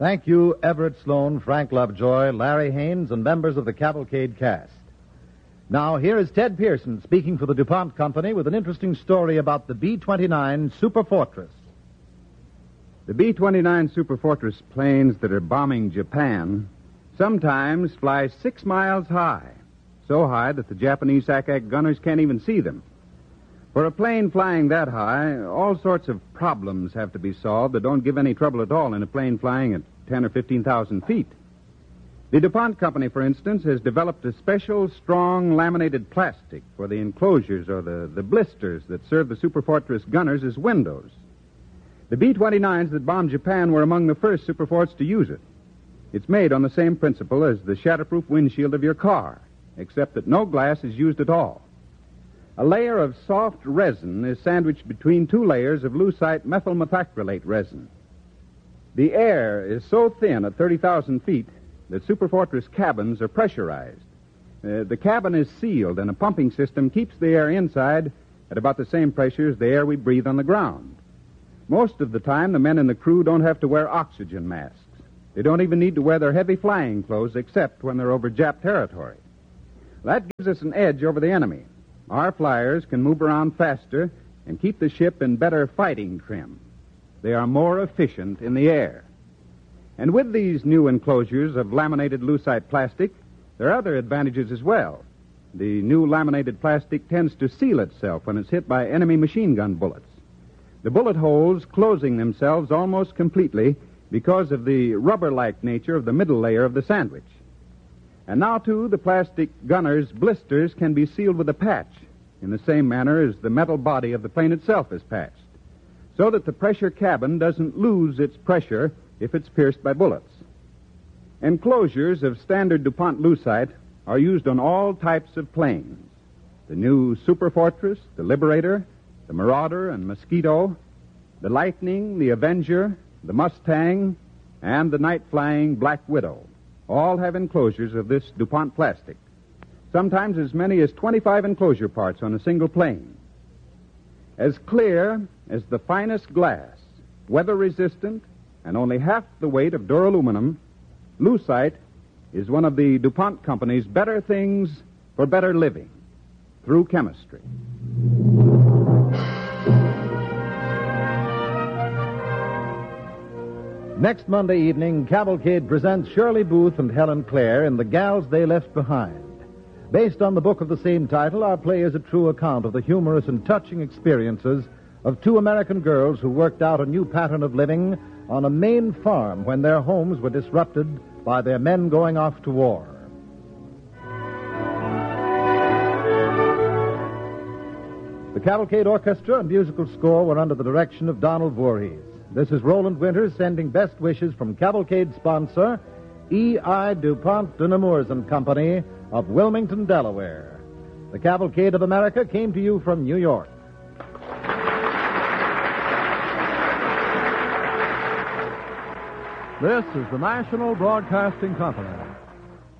Thank you, Everett Sloan, Frank Lovejoy, Larry Haynes, and members of the Cavalcade cast. Now, here is Ted Pearson speaking for the DuPont Company with an interesting story about the B-29 Superfortress. The B-29 Superfortress planes that are bombing Japan sometimes fly 6 miles high, so high that the Japanese SACAC gunners can't even see them. For a plane flying that high, all sorts of problems have to be solved that don't give any trouble at all in a plane flying at 10 or 15,000 feet. The DuPont Company, for instance, has developed a special, strong, laminated plastic for the enclosures or the blisters that serve the Superfortress gunners as windows. The B-29s that bombed Japan were among the first Superforts to use it. It's made on the same principle as the shatterproof windshield of your car, except that no glass is used at all. A layer of soft resin is sandwiched between 2 layers of lucite methyl methacrylate resin. The air is so thin at 30,000 feet that Superfortress cabins are pressurized. The cabin is sealed, and a pumping system keeps the air inside at about the same pressure as the air we breathe on the ground. Most of the time, the men in the crew don't have to wear oxygen masks. They don't even need to wear their heavy flying clothes except when they're over Jap territory. That gives us an edge over the enemy. Our flyers can move around faster and keep the ship in better fighting trim. They are more efficient in the air. And with these new enclosures of laminated lucite plastic, there are other advantages as well. The new laminated plastic tends to seal itself when it's hit by enemy machine gun bullets. The bullet holes closing themselves almost completely because of the rubber-like nature of the middle layer of the sandwich. And now, too, the plastic gunner's blisters can be sealed with a patch in the same manner as the metal body of the plane itself is patched, so that the pressure cabin doesn't lose its pressure if it's pierced by bullets. Enclosures of standard DuPont lucite are used on all types of planes. The new Superfortress, the Liberator, the Marauder and Mosquito, the Lightning, the Avenger, the Mustang, and the night-flying Black Widow all have enclosures of this DuPont plastic. Sometimes as many as 25 enclosure parts on a single plane. As clear as the finest glass, weather-resistant, and only half the weight of duraluminum, lucite is one of the DuPont Company's better things for better living through chemistry. Next Monday evening, Cavalcade presents Shirley Booth and Helen Clare in The Gals They Left Behind. Based on the book of the same title, our play is a true account of the humorous and touching experiences of 2 American girls who worked out a new pattern of living on a Maine farm when their homes were disrupted by their men going off to war. The Cavalcade Orchestra and musical score were under the direction of Donald Voorhees. This is Roland Winters sending best wishes from Cavalcade sponsor, E.I. DuPont de Nemours and Company of Wilmington, Delaware. The Cavalcade of America came to you from New York. This is the National Broadcasting Company.